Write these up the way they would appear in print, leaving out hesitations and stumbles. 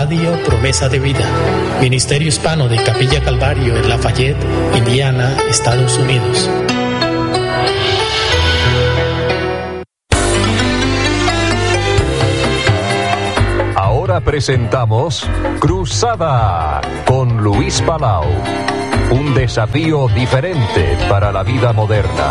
Radio Promesa de Vida, Ministerio Hispano de Capilla Calvario en Lafayette, Indiana, Estados Unidos. Ahora presentamos Cruzada con Luis Palau. Un desafío diferente para la vida moderna.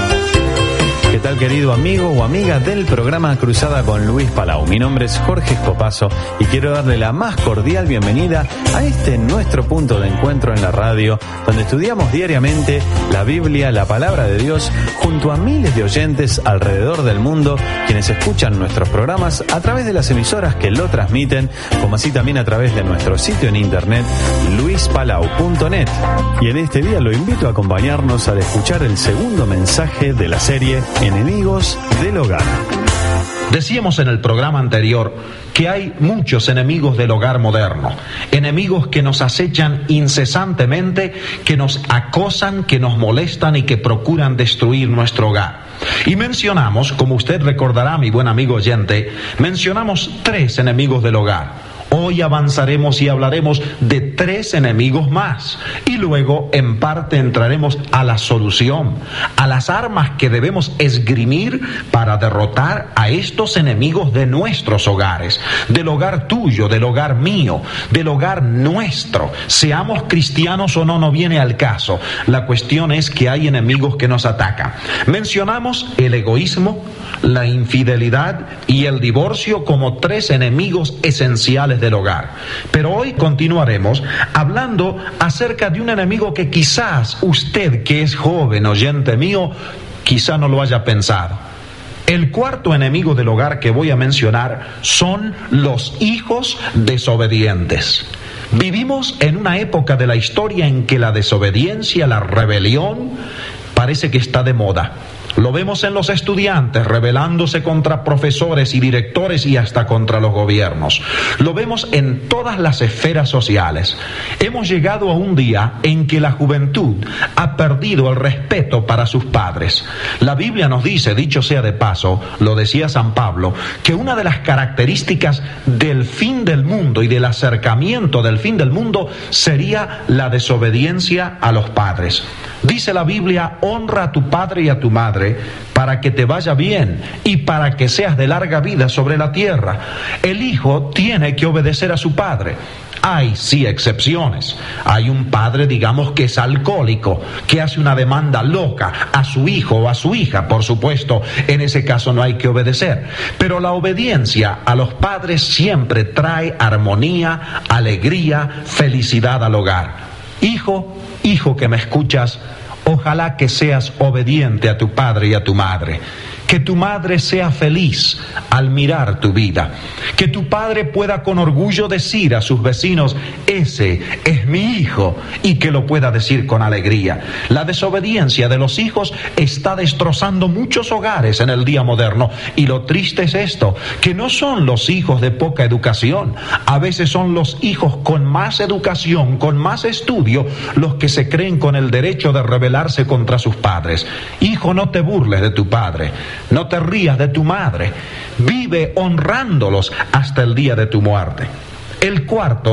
¿Qué tal, querido amigo o amiga del programa Cruzada con Luis Palau? Mi nombre es Jorge Escopazo y quiero darle la más cordial bienvenida a este nuestro punto de encuentro en la radio, donde estudiamos diariamente la Biblia, la palabra de Dios, junto a miles de oyentes alrededor del mundo, quienes escuchan nuestros programas a través de las emisoras que lo transmiten, como así también a través de nuestro sitio en internet, luispalau.net. Y en este día lo invito a acompañarnos al escuchar el segundo mensaje de la serie Enemigos del Hogar. Decíamos en el programa anterior que hay muchos enemigos del hogar moderno, enemigos que nos acechan incesantemente, que nos acosan, que nos molestan y que procuran destruir nuestro hogar. Y mencionamos, como usted recordará, mi buen amigo oyente, mencionamos 3 enemigos del hogar. Hoy avanzaremos y hablaremos de 3 enemigos más. Y luego, en parte, entraremos a la solución, a las armas que debemos esgrimir para derrotar a estos enemigos de nuestros hogares, del hogar tuyo, del hogar mío, del hogar nuestro. Seamos cristianos o no, no viene al caso. La cuestión es que hay enemigos que nos atacan. Mencionamos el egoísmo, la infidelidad y el divorcio como 3 enemigos esenciales del hogar. Pero hoy continuaremos hablando acerca de un enemigo que quizás usted, que es joven, oyente mío, quizá no lo haya pensado. El 4º enemigo del hogar que voy a mencionar son los hijos desobedientes. Vivimos en una época de la historia en que la desobediencia, la rebelión, parece que está de moda. Lo vemos en los estudiantes rebelándose contra profesores y directores y hasta contra los gobiernos. Lo vemos en todas las esferas sociales. Hemos llegado a un día en que la juventud ha perdido el respeto para sus padres. La Biblia nos dice, dicho sea de paso, lo decía San Pablo, que una de las características del fin del mundo y del acercamiento del fin del mundo sería la desobediencia a los padres. Dice la Biblia, honra a tu padre y a tu madre para que te vaya bien y para que seas de larga vida sobre la tierra. El hijo tiene que obedecer a su padre. Hay sí excepciones. Hay un padre, digamos, que es alcohólico, que hace una demanda loca a su hijo o a su hija. Por supuesto, en ese caso no hay que obedecer. Pero la obediencia a los padres siempre trae armonía, alegría, felicidad al hogar. Hijo que me escuchas, ojalá que seas obediente a tu padre y a tu madre. Que tu madre sea feliz al mirar tu vida. Que tu padre pueda con orgullo decir a sus vecinos, ese es mi hijo, y que lo pueda decir con alegría. La desobediencia de los hijos está destrozando muchos hogares en el día moderno. Y lo triste es esto, que no son los hijos de poca educación. A veces son los hijos con más educación, con más estudio, los que se creen con el derecho de rebelarse contra sus padres. Hijo, no te burles de tu padre. No te rías de tu madre. Vive honrándolos hasta el día de tu muerte. El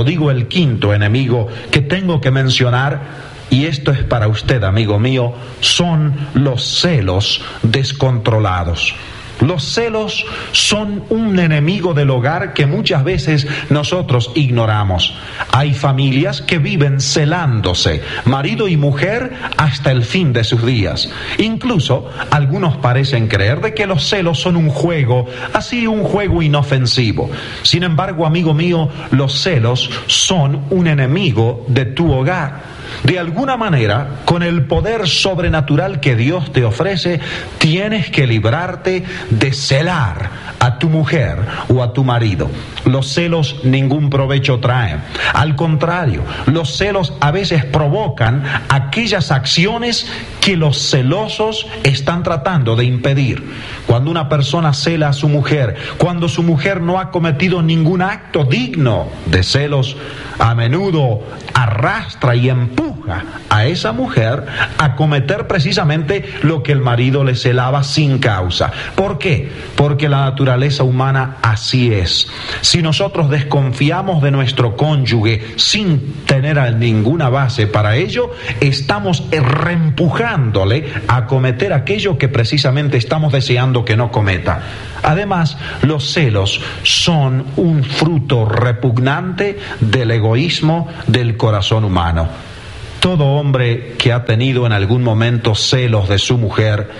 5º enemigo que tengo que mencionar, y esto es para usted, amigo mío, son los celos descontrolados. Los celos son un enemigo del hogar que muchas veces nosotros ignoramos. Hay familias que viven celándose, marido y mujer, hasta el fin de sus días. Incluso algunos parecen creer de que los celos son un juego, así un juego inofensivo. Sin embargo, amigo mío, los celos son un enemigo de tu hogar. De alguna manera, con el poder sobrenatural que Dios te ofrece, tienes que librarte de celar a tu mujer o a tu marido. Los celos ningún provecho traen. Al contrario, los celos a veces provocan aquellas acciones que los celosos están tratando de impedir. Cuando una persona cela a su mujer, cuando su mujer no ha cometido ningún acto digno de celos, a menudo arrastra y empuja empuja a esa mujer a cometer precisamente lo que el marido le celaba sin causa. ¿Por qué? Porque la naturaleza humana así es. Si nosotros desconfiamos de nuestro cónyuge sin tener ninguna base para ello, estamos reempujándole a cometer aquello que precisamente estamos deseando que no cometa. Además, los celos son un fruto repugnante del egoísmo del corazón humano. Todo hombre que ha tenido en algún momento celos de su mujer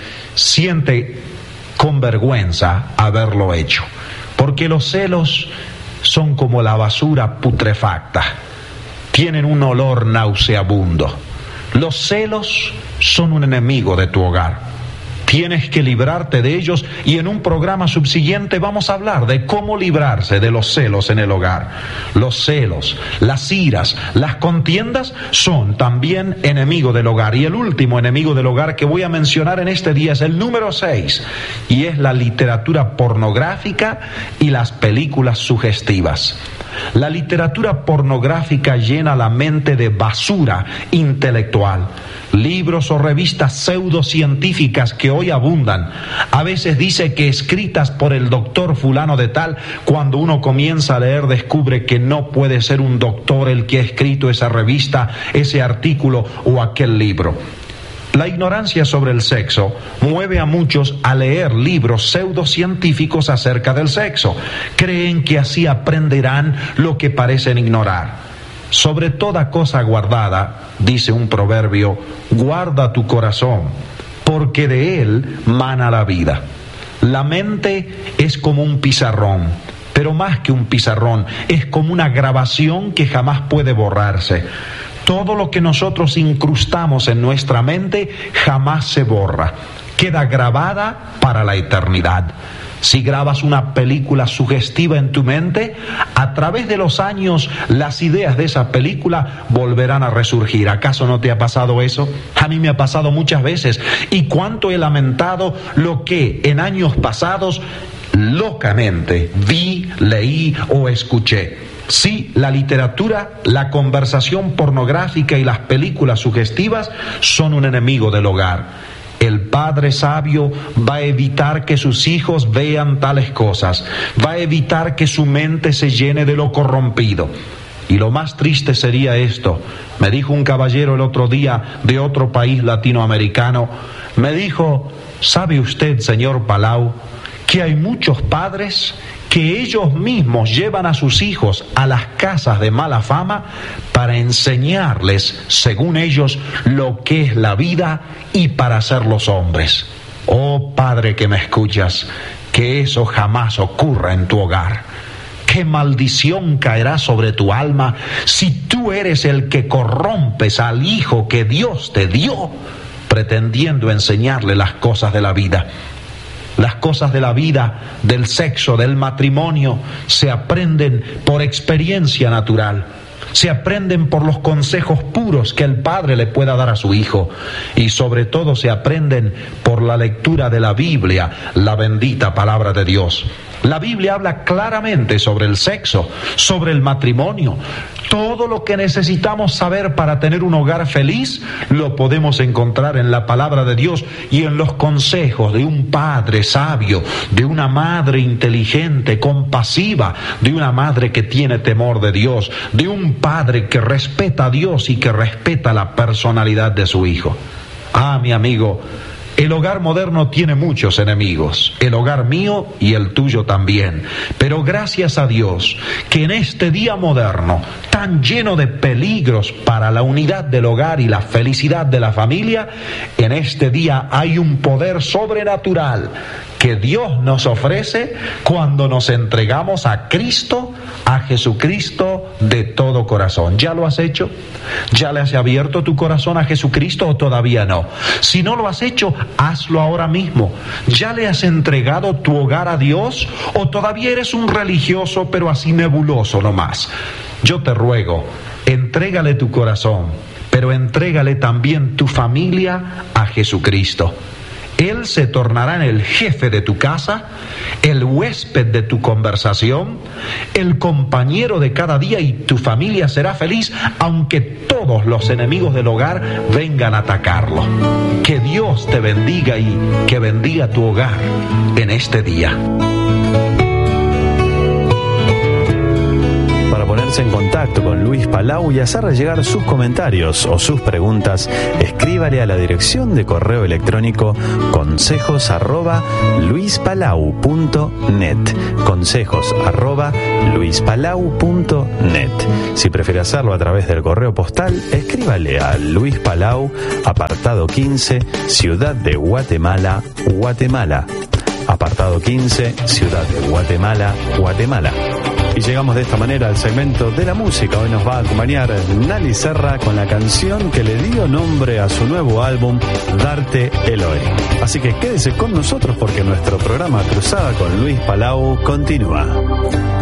siente con vergüenza haberlo hecho, porque los celos son como la basura putrefacta, tienen un olor nauseabundo. Los celos son un enemigo de tu hogar. Tienes que librarte de ellos, y en un programa subsiguiente vamos a hablar de cómo librarse de los celos en el hogar. Los celos, las iras, las contiendas son también enemigo del hogar. Y el último enemigo del hogar que voy a mencionar en este día es el número 6, y es la literatura pornográfica y las películas sugestivas. La literatura pornográfica llena la mente de basura intelectual. Libros o revistas pseudocientíficas que hoy abundan. A veces dice que escritas por el doctor fulano de tal. Cuando uno comienza a leer, descubre que no puede ser un doctor el que ha escrito esa revista, ese artículo o aquel libro. La ignorancia sobre el sexo mueve a muchos a leer libros pseudocientíficos acerca del sexo. Creen que así aprenderán lo que parecen ignorar. Sobre toda cosa guardada, dice un proverbio, guarda tu corazón, porque de él mana la vida. La mente es como un pizarrón, pero más que un pizarrón, es como una grabación que jamás puede borrarse. Todo lo que nosotros incrustamos en nuestra mente jamás se borra, queda grabada para la eternidad. Si grabas una película sugestiva en tu mente, a través de los años las ideas de esa película volverán a resurgir. ¿Acaso no te ha pasado eso? A mí me ha pasado muchas veces. Y cuánto he lamentado lo que en años pasados locamente vi, leí o escuché. Sí, la literatura, la conversación pornográfica y las películas sugestivas son un enemigo del hogar. El padre sabio va a evitar que sus hijos vean tales cosas, va a evitar que su mente se llene de lo corrompido. Y lo más triste sería esto. Me dijo un caballero el otro día de otro país latinoamericano, me dijo, ¿sabe usted, señor Palau, que hay muchos padres que ellos mismos llevan a sus hijos a las casas de mala fama para enseñarles, según ellos, lo que es la vida y para ser los hombres? Oh Padre que me escuchas, que eso jamás ocurra en tu hogar. ¡Qué maldición caerá sobre tu alma si tú eres el que corrompes al hijo que Dios te dio, pretendiendo enseñarle las cosas de la vida! Las cosas de la vida, del sexo, del matrimonio, se aprenden por experiencia natural. Se aprenden por los consejos puros que el padre le pueda dar a su hijo. Y sobre todo se aprenden por la lectura de la Biblia, la bendita palabra de Dios. La Biblia habla claramente sobre el sexo, sobre el matrimonio. Todo lo que necesitamos saber para tener un hogar feliz lo podemos encontrar en la palabra de Dios y en los consejos de un padre sabio, de una madre inteligente, compasiva, de una madre que tiene temor de Dios, de un padre que respeta a Dios y que respeta la personalidad de su hijo. Ah, mi amigo, el hogar moderno tiene muchos enemigos, el hogar mío y el tuyo también. Pero gracias a Dios que en este día moderno, tan lleno de peligros para la unidad del hogar y la felicidad de la familia, en este día hay un poder sobrenatural que Dios nos ofrece cuando nos entregamos a Cristo, a Jesucristo de todo corazón. ¿Ya lo has hecho? ¿Ya le has abierto tu corazón a Jesucristo o todavía no? Si no lo has hecho, hazlo ahora mismo. ¿Ya le has entregado tu hogar a Dios o todavía eres un religioso pero así nebuloso nomás? Yo te ruego, entrégale tu corazón, pero entrégale también tu familia a Jesucristo. Él se tornará en el jefe de tu casa, el huésped de tu conversación, el compañero de cada día, y tu familia será feliz aunque todos los enemigos del hogar vengan a atacarlo. Que Dios te bendiga y que bendiga tu hogar en este día. Para ponerse en contacto con Luis Palau y hacerle llegar sus comentarios o sus preguntas, escríbale a la dirección de correo electrónico consejos@luispalau.net, consejos@luispalau.net. Si prefiere hacerlo a través del correo postal, escríbale a Luis Palau, apartado 15, Ciudad de Guatemala, Guatemala. Apartado 15, Ciudad de Guatemala, Guatemala. Y llegamos de esta manera al segmento de la música. Hoy nos va a acompañar Nali Serra con la canción que le dio nombre a su nuevo álbum, Darte Eloé. Así que quédese con nosotros porque nuestro programa Cruzada con Luis Palau continúa.